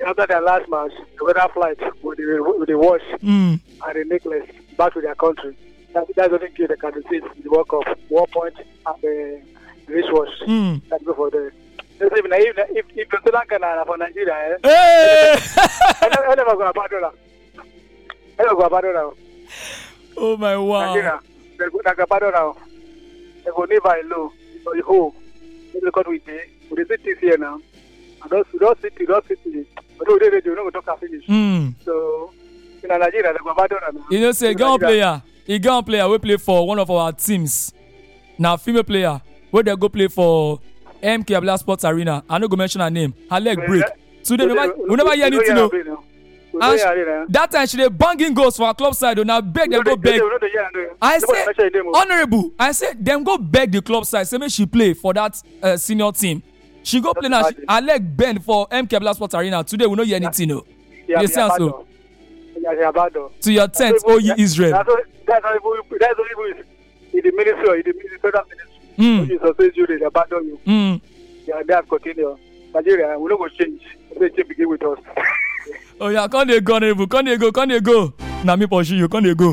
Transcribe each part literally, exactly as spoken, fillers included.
after their last match, the weather flight with the, with the watch Mm. and the necklace back to their country. That, that's the only thing they can receive in the World Cup. One point and the wristwatch. Mm. That go for the. If if if if Sri Lanka and for Nigeria, eh? Hey! I never go about that. I never go about that. Oh my wow. Nigeria, they go like about that. They go never low. So you hope. Because we pay, we sit this here now. And those those city, those city. But we don't know we talk finish. Mm. So in Nigeria, they go about that. You know, say, gun player. A gun player we play for one of our teams. Now, female player, where they go play for M K Abla Sports Arena. I no go mention her name. Her leg break. Today, we never, we never hear anything. No. And she, that time she dey banging goals for her club side. Now beg them go beg. I say honourable. I say them go beg the club side. Say make she play for that uh, senior team. She go play now. She, her leg bend for M K Abla Sports Arena. Today we no hear anything. No. You say so. To your tent, O ye Israel. That's not even. That's not even in the ministry or in the ministry. Mm. You success you, they abandon you. Mm. Yeah, they have continued. Nigeria, we don't go change. They change begin with us. Oh yeah, can't they go, honorable? Can't they go? Can't they go? Now me pursue you. Can't they go?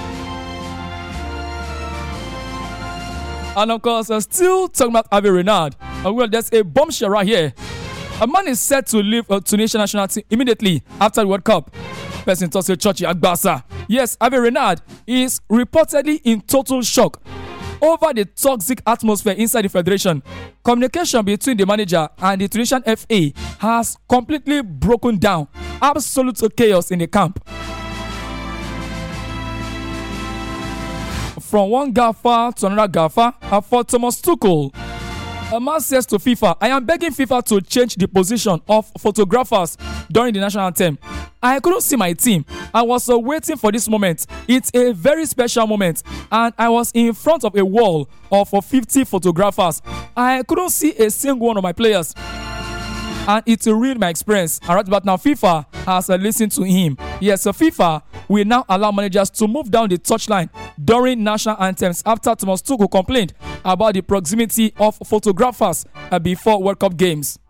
And of course, uh, still talking about Hervé Renard. Uh, well, there's a bombshell right here. A man is set to leave uh, Tunisia national team immediately after the World Cup. Person talks to Churchy Agbasa. Yes, Hervé Renard is reportedly in total shock over the toxic atmosphere inside the federation. Communication between the manager and the Tunisian F A has completely broken down. Absolute chaos in the camp. From one gaffer to another gaffer, and for Thomas Tuchel, a man says to FIFA, I am begging FIFA to change the position of photographers during the national anthem. I couldn't see my team. I was uh, waiting for this moment. It's a very special moment. And I was in front of a wall of uh, fifty photographers. I couldn't see a single one of my players. And it ruined my experience. And right about now, FIFA has uh, listened to him. Yes, so FIFA will now allow managers to move down the touchline during national anthems after Thomas Tuchel complained about the proximity of photographers uh, before World Cup games.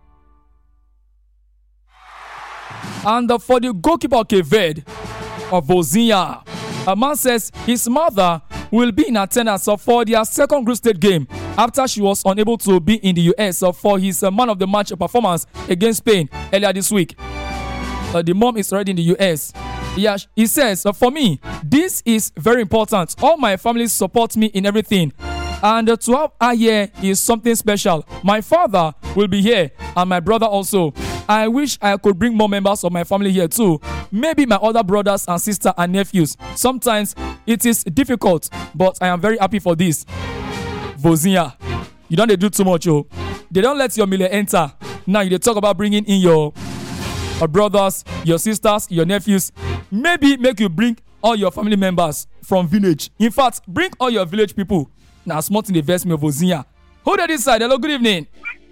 And uh, for the goalkeeper of Cape Verde, of Vozinha, a man says his mother will be in attendance uh, for their second group stage game after she was unable to be in the U S uh, for his uh, man of the match performance against Spain earlier this week. Uh, the mom is already in the U S. Yeah, he says, uh, for me, this is very important. All my family support me in everything. And uh, to have her here is something special. My father will be here and my brother also. I wish I could bring more members of my family here too. Maybe my other brothers and sisters and nephews. Sometimes it is difficult, but I am very happy for this. Vozinha, you don't do too much, oh. They don't let your miller enter. Now you talk about bringing in your, your brothers, your sisters, your nephews. Maybe make you bring all your family members from village. In fact, bring all your village people. Now, smart in the vest me of Vozinha. Who did this side? Hello, good evening.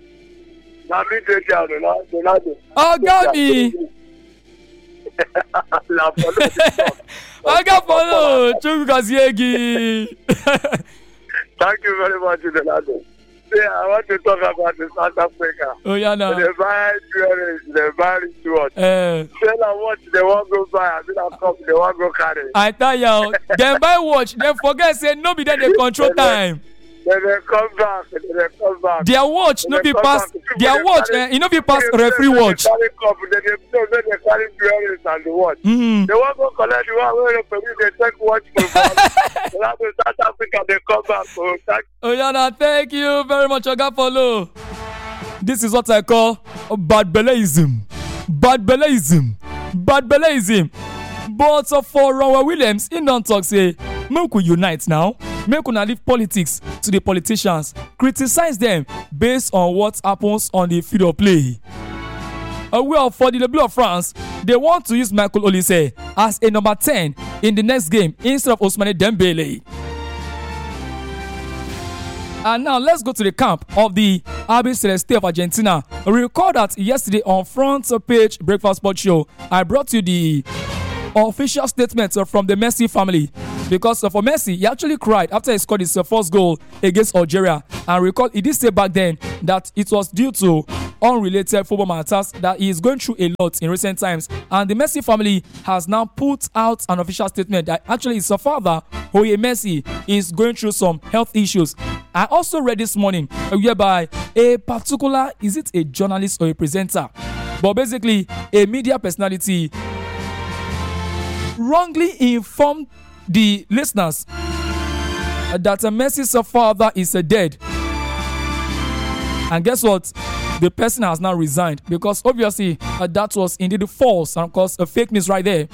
Oh, got me. I got follow. Chukwukaziegi. Thank you very much, Donado. Yeah, I want to talk about the South Africa. Oh, yeah, no. The very jewelry, the very sword. Uh, Tell her what they want go buy, I mean, I'll come, they want go carry. I tell you, them buy watch, them forget, say, no be there, they control time. Then they come back, then they come back. Their watch, no be pass, their watch, uh, you know, be pass referee watch. They carry cup, then they, then they carry jewelry and the watch. Mm-hmm. They want go collect the one where they permit, they take watch for them. They have to South Africa, they come back. So, thank Oh, yeah, no, thank you very much, Oga Follow. This is what I call bad belleism. Bad belleism. Bad belleism. But uh, for Ronwen Williams, he don't talk, say, make we unite now. Make we leave politics to the politicians. Criticize them based on what happens on the field of play. Uh, well, for the Blue of France, they want to use Michael Olise as a number ten in the next game instead of Ousmane Dembele. And now let's go to the camp of the R B Celeste of Argentina. We recall that yesterday on Front Page Breakfast Sport Show, I brought you the official statement from the Messi family. Because for Messi, he actually cried after he scored his first goal against Algeria. And recall, he did say back then that it was due to unrelated football matters that he is going through a lot in recent times. And the Messi family has now put out an official statement that actually his father, Jorge Messi, is going through some health issues. I also read this morning whereby a particular, is it a journalist or a presenter? But basically, a media personality wrongly informed the listeners that Messi's father is dead. And guess what? The person has now resigned because obviously uh, that was indeed false and of course a fake news right there.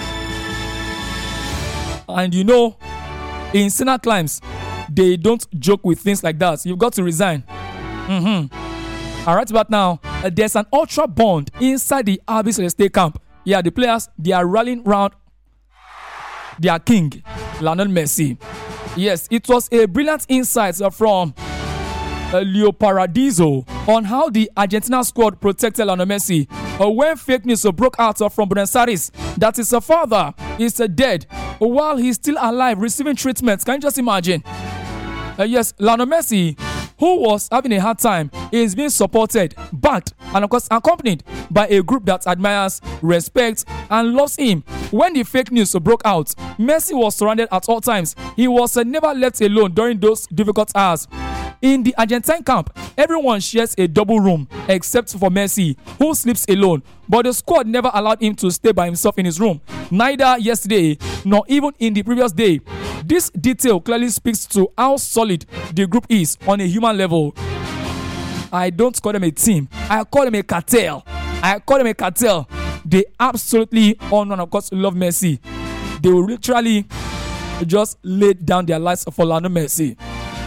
And you know, in Senate climes, they don't joke with things like that. You've got to resign. Mm-hmm. All right, but now uh, there's an ultra bond inside the R B Celeste camp. Yeah, the players, they are rallying around their king, Lionel Messi. Yes, it was a brilliant insight uh, from uh, Leo Paradiso on how the Argentina squad protected Lionel Messi uh, when fake news uh, broke out uh, from Buenos Aires that his uh, father is uh, dead while he's still alive receiving treatment. Can you just imagine? Uh, yes, Lionel Messi, who was having a hard time, is being supported, backed, and of course accompanied by a group that admires, respects, and loves him. When the fake news broke out, Messi was surrounded at all times. He was uh, never left alone during those difficult hours. In the Argentine camp, everyone shares a double room except for Messi, who sleeps alone. But the squad never allowed him to stay by himself in his room, neither yesterday nor even in the previous day. This detail clearly speaks to how solid the group is on a human level. I don't call them a team. I call them a cartel. I call them a cartel. They absolutely honor and of course love Messi. They will literally just lay down their lives for Lionel Messi.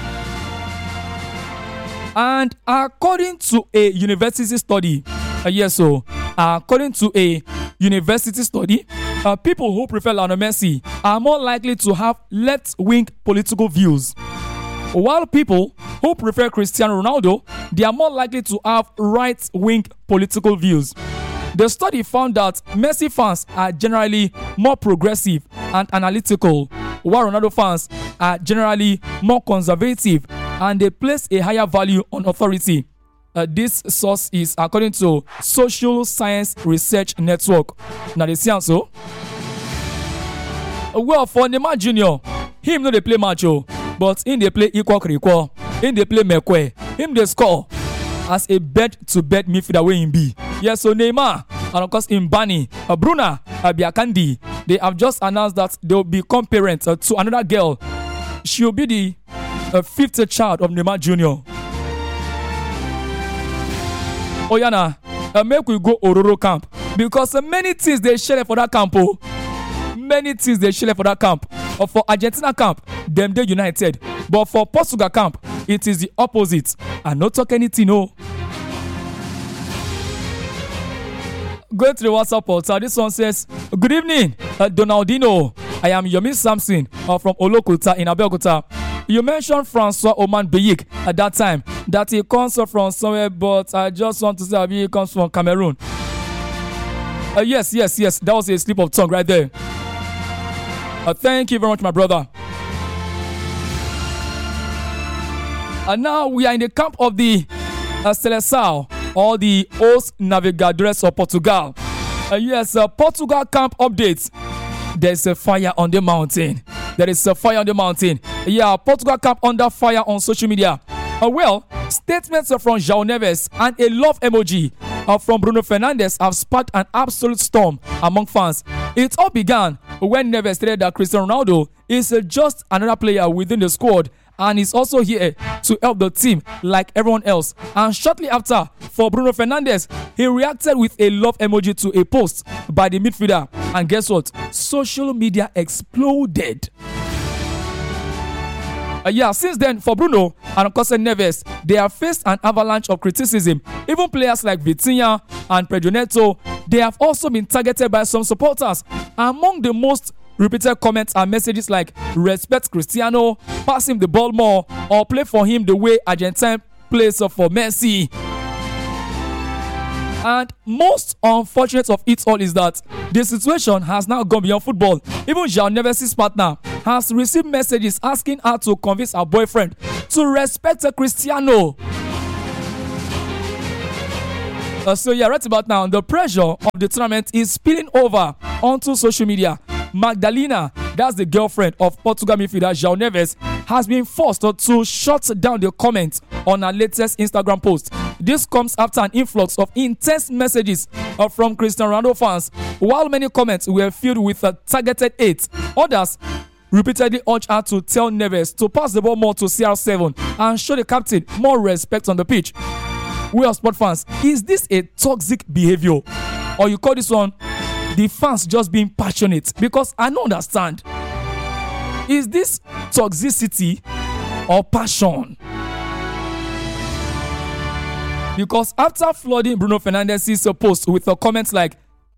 And according to a university study, uh, yes, so according to a university study, uh, people who prefer Lionel Messi are more likely to have left-wing political views, while people who prefer Cristiano Ronaldo, they are more likely to have right-wing political views. The study found that Messi fans are generally more progressive and analytical, while Ronaldo fans are generally more conservative and they place a higher value on authority. Uh, this source is according to Social Science Research Network. Now they see so. Well, for Neymar Junior, him no they play macho, but in they play equal equal. In they play mekwe. Him they score as a bed-to-bed midfielder way in B. Yes, so Neymar and of course Mbani, uh, Bruna uh, Biakandi, they have just announced that they will become parents uh, to another girl. She will be the uh, fifth child of Neymar Junior Oh yeah, nah. uh, make we go Ororo camp because uh, many things they share for that camp. Oh. Many things they share for that camp. Uh, for Argentina camp, them they united. But for Portugal camp, it is the opposite. I not talk anything, no. Going to the WhatsApp portal, this one says, good evening, uh, Donaldino. I am Yomi Samson uh, from Olokuta in Abeokuta. You mentioned Francois Oman Beyik at that time, that he comes from somewhere, but I just want to say he comes from Cameroon. Uh, yes, yes, yes, that was a slip of tongue right there. Uh, thank you very much, my brother. And now we are in the camp of the uh, Seleção, or the Os Navegadores of Portugal. Uh, yes, uh, Portugal camp updates. There's a fire on the mountain. There is a fire on the mountain. Yeah, Portugal camp under fire on social media. Uh, well, statements from João Neves and a love emoji uh, from Bruno Fernandes have sparked an absolute storm among fans. It all began when Neves stated that Cristiano Ronaldo is uh, just another player within the squad and is also here to help the team like everyone else. And shortly after, for Bruno Fernandes, he reacted with a love emoji to a post by the midfielder. And guess what? Social media exploded. Uh, yeah, since then, for Bruno and of course Neves, they have faced an avalanche of criticism. Even players like Vitinha and Pedro Neto, they have also been targeted by some supporters. Among the most repeated comments are messages like respect Cristiano, pass him the ball more, or play for him the way Argentina plays for Messi. And most unfortunate of it all is that the situation has now gone beyond football. Even João Neves' partner has received messages asking her to convince her boyfriend to respect Cristiano. Uh, so yeah, right about now, the pressure of the tournament is spilling over onto social media. Magdalena, that's the girlfriend of Portugal midfielder João Neves, has been forced to shut down the comments on her latest Instagram post. This comes after an influx of intense messages uh, from Cristiano Ronaldo fans. While many comments were filled with uh, targeted hate, others repeatedly urged her to tell Neves to pass the ball more to C R seven and show the captain more respect on the pitch. We are sport fans. Is this a toxic behavior, or you call this one the fans just being passionate? Because I don't understand. Is this toxicity or passion? Because after flooding Bruno Fernandes's post with a comment like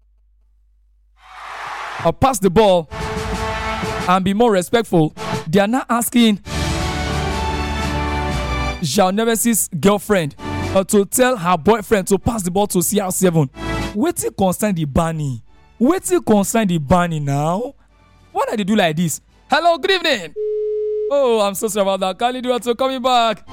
"I'll pass the ball and be more respectful," they are now asking João Neves' girlfriend uh, to tell her boyfriend to pass the ball to C R seven. Wetin concern the banning? Wetin concern the banning now? Why do they do like this? Hello, good evening. Oh, I'm so sorry about that. Khalid, you are to coming back.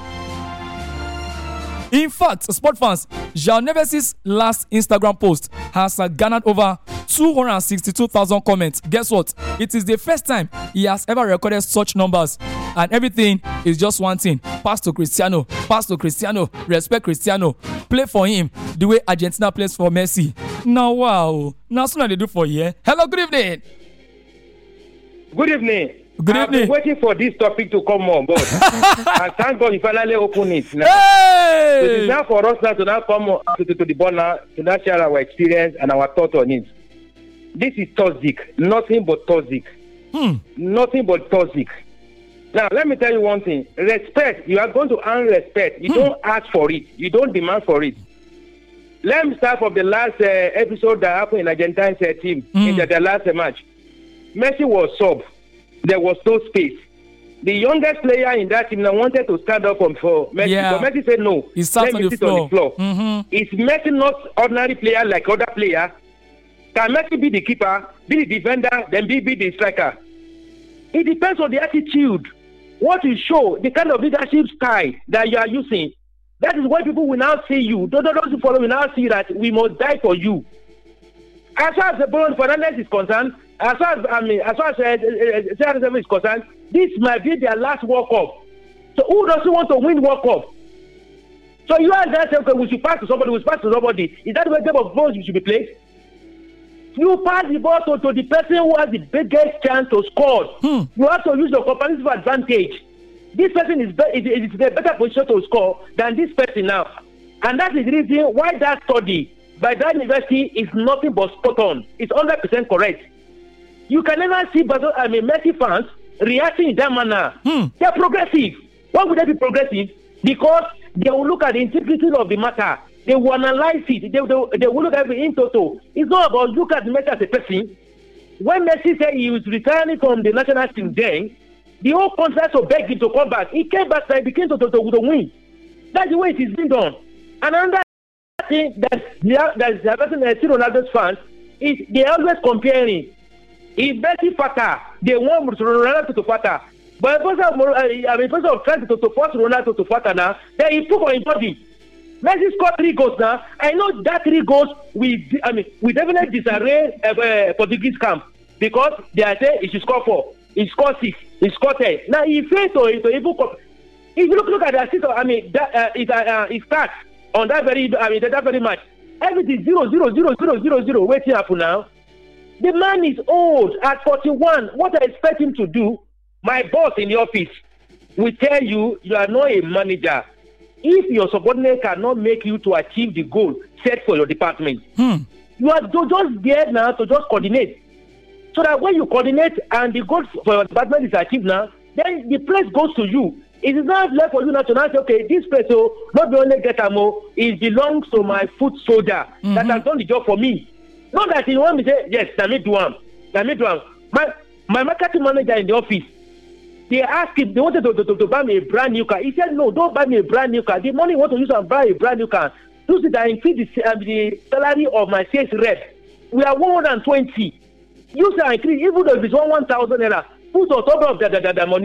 In fact, sport fans, João Neves' last Instagram post has uh, garnered over two hundred sixty-two thousand comments. Guess what? It is the first time he has ever recorded such numbers. And everything is just one thing. Pass to Cristiano. Pass to Cristiano. Respect Cristiano. Play for him the way Argentina plays for Messi. Now, wow. Now, soon they do for you. Hello, good evening. Good evening. Good I've evening. been waiting for this topic to come on, but and thank God you finally open it. Now. Hey! It is now for us now to now come on to, to, to the board now to now share our experience and our thoughts on it. This is toxic. Nothing but toxic. Hmm. Nothing but toxic. Now, let me tell you one thing. Respect. You are going to earn respect. You Hmm. don't ask for it. You don't demand for it. Let me start from the last uh, episode that happened in Argentina's uh, team Hmm. in the, the last uh, match. Messi was sub. There was no space. The youngest player in that team now wanted to stand up on for Messi, Yeah. but Messi said no. He sat Let on me the sit on floor. the floor. Mm-hmm. Is Messi not ordinary player like other players? Can Messi be the keeper, be the defender, then be, be the striker? It depends on the attitude. What you show, the kind of leadership style that you are using. That is why people will now see you. Those those who follow will now see that we must die for you. As far as the Bruno Fernandes is concerned, as far as I mean, as far as uh, uh, uh, is concerned, this might be their last World Cup. So who doesn't want to win World Cup? So you are there saying, okay, we should pass to somebody, we should pass to somebody. Is that the way game of balls you should be played? You pass the ball to, to the person who has the biggest chance to score. Hmm. You have to use your competitive advantage. This person is, be- is, is in a better position to score than this person now. And that is the reason why that study by that university is nothing but spot on. It's one hundred percent correct. You can never see Basel, I mean, Messi fans reacting in that manner. Hmm. They're progressive. Why would they be progressive? Because they will look at the integrity of the matter. They will analyze it. They, they, they will look at it in total. It's not about look at Messi as a person. When Messi said he was returning from the national team then, the whole country to beg him to come back. He came back and he became to, to, to, to win. That's the way it is being done. And another thing that that's happening to Ronaldo's fans is they always comparing. If Messi fatter, they want Ronaldo to fatter. But because of, I mean, because of trying to, to force Ronaldo to fatter now, then he put on his body. Messi scored three goals now. I know that three goals we I mean we definitely disarray uh, uh, Portuguese camp because they are saying he should score four, he scored six, he scored ten. Now he failed to, to even come. If you look look at the assist, I mean that uh, it, uh, it starts on that very I mean that, that very match. Everything zero zero zero zero zero zero waiting happen now. The man is old at forty-one. What I expect him to do, my boss in the office will tell you you are not a manager. If your subordinate cannot make you to achieve the goal set for your department, Hmm. you are just there now to just coordinate. So that when you coordinate and the goal for your department is achieved now, then the place goes to you. It is not left for you now to now say, okay, this place, so not the only get ammo, it belongs to my foot soldier Mm-hmm. that has done the job for me. Not that you want me to say, yes, let me do am. Let me do am. My, my marketing manager in the office, they asked him, they wanted to, to, to, to buy me a brand new car. He said, no, don't buy me a brand new car. The money you want to use and buy a brand new car. Use it and increase the, uh, the salary of my sales rep. We are one hundred twenty. Use it and increase, even though if it's one one thousand naira, put on top of that, that, that, that money.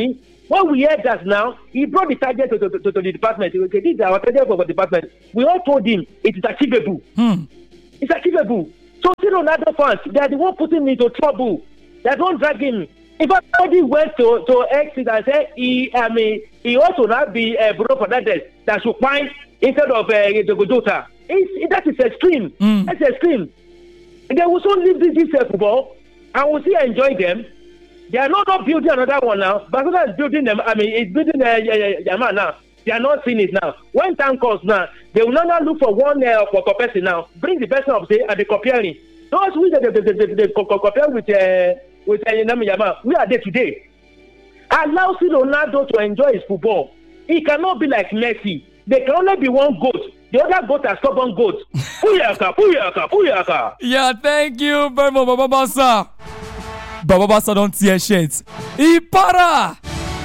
When we heard that now, he brought the target to, to, to, to the department. Okay, this is our target for the department. We all told him it is achievable. Hmm. It's achievable. So, see, Ronaldo fans, they are the one putting me into trouble. They don't drag him. If somebody went to to exit and said he, I mean, he also not be uh, Bruno Fernandes that should find instead of uh, Diogo Jota. It's, that is extreme. Mm. That's extreme. They will soon leave this, this uh, football and we'll still enjoy them. They are not, not building another one now. Barcelona is building them. I mean, it's building uh, Yamal uh, now. They are not seeing it now. When time comes now, they will not look for one uh, for person now. Bring the person up there and they comparing. Those we they, they, they, they, they compare with uh, with uh, Yamal. We are there today. Allow Ronaldo to enjoy his football. He cannot be like Messi. There can only be one goat. The other goat are stubborn goats. Puyaka, puyaka, puyaka. Yeah, thank you very much, Baba Basa. Baba Basa don't tear shit. He para.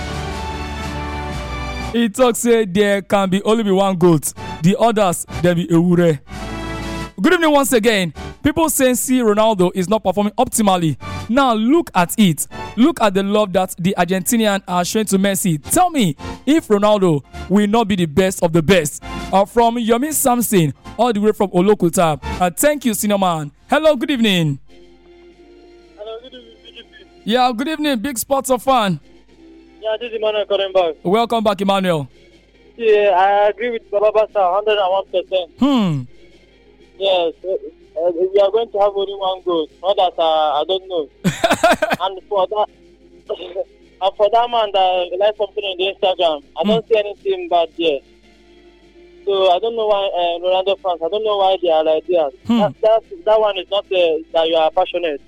He talks say there can be only be one goat. The others there be ewure. Good evening once again. People saying see Ronaldo is not performing optimally. Now look at it. Look at the love that the Argentinian are showing to Messi. Tell me if Ronaldo will not be the best of the best. Uh, from Yomi Samson all the way from Olokuta. Uh, thank you, senior man. Hello, good evening. Hello, good evening, B G P. Yeah, good evening, big sports of fan. Yeah, this is Emmanuel calling back. Welcome back, Emmanuel. Yeah, I agree with Baba Basa one hundred one percent. Hmm. Yes, uh, we are going to have only one goal. Not that uh, I don't know. And for that, and for that man that likes something on the Instagram, I don't see anything bad there. So I don't know why uh, Ronaldo fans. I don't know why they are like that. Hmm. That, that that one is not uh, that you are passionate.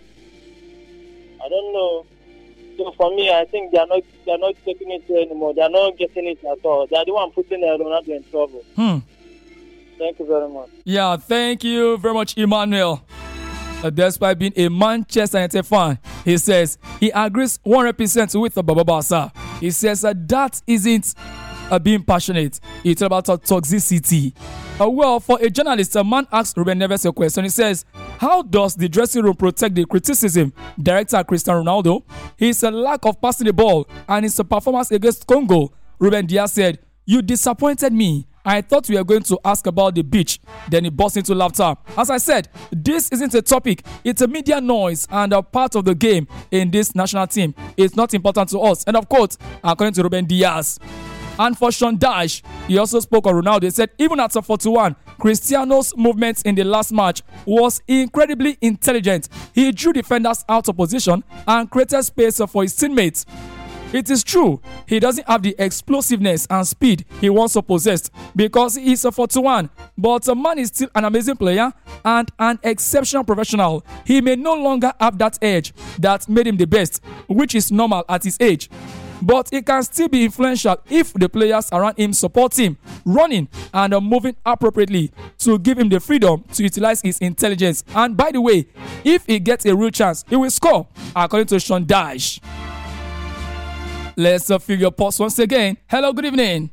I don't know. So for me, I think they are not they are not taking it anymore. They are not getting it at all. They are the one putting uh, Ronaldo in trouble. Hmm. Thank you very much. Yeah, thank you very much, Emmanuel. Uh, despite being a Manchester United fan, he says he agrees one hundred percent with the Baba Basa. He says uh, that isn't uh, being passionate. It's about uh, toxicity. Uh, well, for a journalist, a man asked Ruben Neves a question. He says, how does the dressing room protect the criticism director Cristiano Ronaldo? His uh, lack of passing the ball and his uh, performance against Congo. Ruben Diaz said, you disappointed me. I thought we were going to ask about the beach. Then he burst into laughter. As I said, this isn't a topic. It's a media noise and a part of the game in this national team. It's not important to us. And of course, according to Ruben Diaz. And for Sean Dyche, he also spoke on Ronaldo. He said, even at forty-one, Cristiano's movements in the last match was incredibly intelligent. He drew defenders out of position and created space for his teammates. It is true, he doesn't have the explosiveness and speed he once possessed because he is a forty-one, but a man is still an amazing player and an exceptional professional. He may no longer have that edge that made him the best, which is normal at his age. But he can still be influential if the players around him support him, running and moving appropriately to give him the freedom to utilize his intelligence. And by the way, if he gets a real chance, he will score, according to Sean Dyche. Let's uh, fill your pulse once again. Hello, good evening.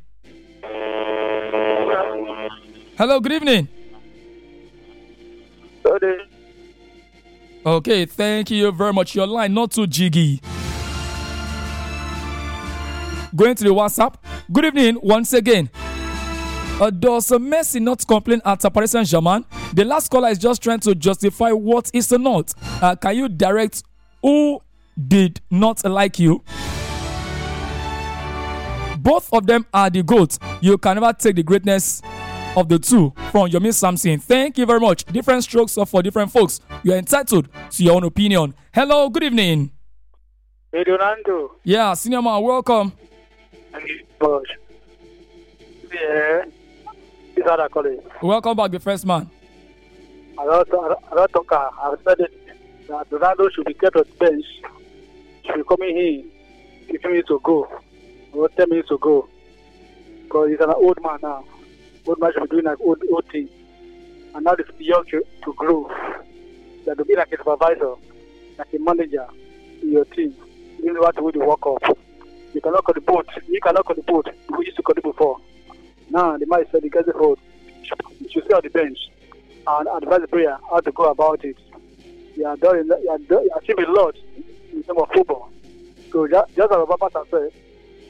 Hello, good evening. Okay, thank you very much. Your line not too jiggy. Going to the WhatsApp. Good evening once again. Uh, does uh, Messi not complain at uh, Paris Saint-Germain? The last caller is just trying to justify what is not. Uh, can you direct who did not like you? Both of them are the GOAT. You can never take the greatness of the two from Yomi Samson. Thank you very much. Different strokes for different folks. You are entitled to your own opinion. Hello, good evening. Hey, Ronaldo. Yeah, senior man, welcome. Thank you, Bosh. Yeah. This is how I call it. Welcome back, the first man. I don't talk. I said it, that Ronaldo should be kept on the bench. Should be coming in fifteen minutes to go. Or ten minutes to go. Because he's an old man now. Old man should be doing like old, old thing. And now it's young to, to grow. That to be like a supervisor, like a manager in your team. You know what to do the work up. You cannot cut the boat. You cannot cut the boat. We used to cut it before. Now the man said he gets the hold. You should stay on the bench and advise the player how to go about it. You are done. You are done. You achieve a lot in terms of football. So just, just as Papa said,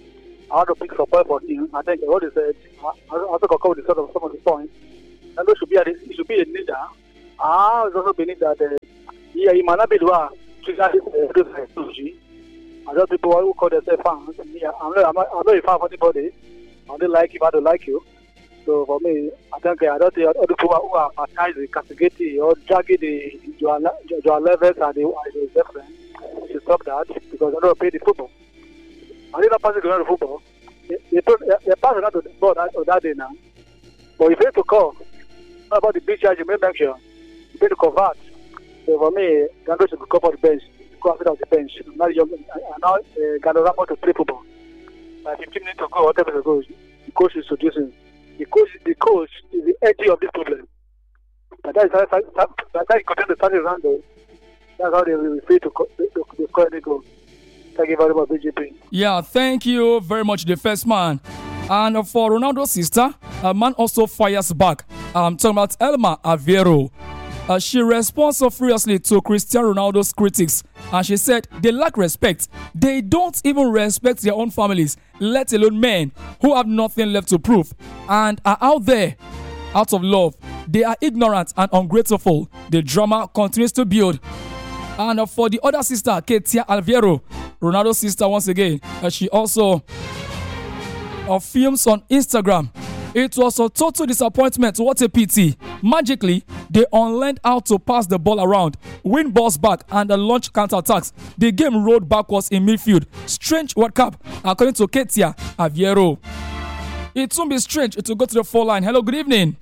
I want to pick support for him. I think what is it? I also got covered some of some of the points. And those should be a, he should be a leader. Ah, it's also believe that uh, yeah, he might not be the one to get this technology. Other people who call themselves fans. Yeah, I'm not, I'm not, I'm not a fan of anybody. I don't like you, I don't like you. So for me, I think I don't think other people who are advertising, castigating or dragging the your your levels and the the different. You should stop that because I don't pay the football. I did not pass it to the football. They, they, they pass it to the ball that, that day now. But if you have to call about the big charge, you may make sure you need to convert. So for me, Gando should go for the bench, go out of the bench. Now, you now uh, Gando Ramos to play football. Like fifteen minutes ago, whatever it goes, the coach is introducing. The coach, the coach is the edge of this problem. But that is how that is content the starting round. That's how they will free to to score any goal. Thank you very much, B J P. Yeah, thank you very much, the first man. And for Ronaldo's sister, a man also fires back. I'm talking about Elma Aviero. Uh, she responds so furiously to Cristiano Ronaldo's critics, and she said they lack respect. They don't even respect their own families, let alone men who have nothing left to prove and are out there out of love. They are ignorant and ungrateful. The drama continues to build. And uh, for the other sister, Ketia Alviero, Ronaldo's sister once again, uh, she also uh, films on Instagram. It was a total disappointment. What a pity. Magically, they unlearned how to pass the ball around, win balls back, and uh, launch counterattacks. The game rolled backwards in midfield. Strange World Cup, according to Ketia Aviero. It won't be strange to go to the phone line. Hello, good evening.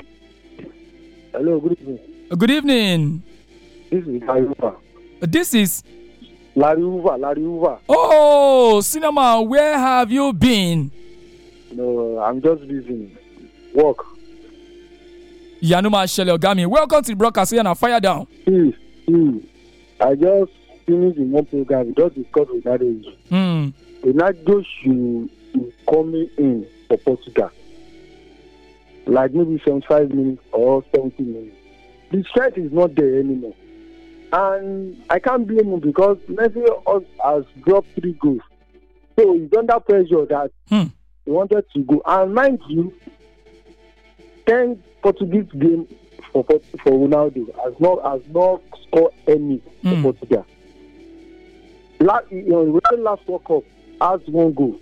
Hello, good evening. Good evening. This is Lariuva. This is Lariuva, Lariuva. Oh, Cinema, where have you been? No, I'm just busy. Work. Yanuma Sheleogami, welcome to the broadcast. Yana, fire down. Please, please. I just finished in one program. We just discussed with that issue. Hmm. Ronaldo should be coming in for Portugal. Like maybe seventy-five minutes or seventy minutes. The strength is not there anymore. And I can't blame him because Messi has dropped three goals. So he's under pressure that Hmm. he wanted to go. And mind you, ten Portuguese game for for Ronaldo has not has not scored any Mm. for Portugal. Last, you know, last World Cup has one goal.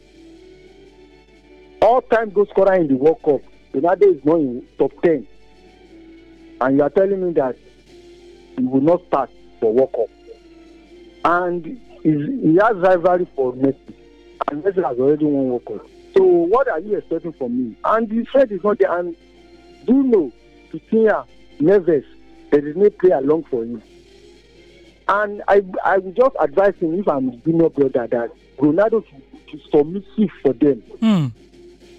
All-time goal scorer in the World Cup, Ronaldo is not in top ten. And you are telling me that he will not start for World Cup. And he has rivalry for Messi. And Messi has already won World Cup. So what are you expecting from me? And the threat is not there. And do you know, Vitinha, Neves, there is no play along for him. And I I will just advise him, if I'm his junior brother, that Ronaldo should be submissive for them. Hmm.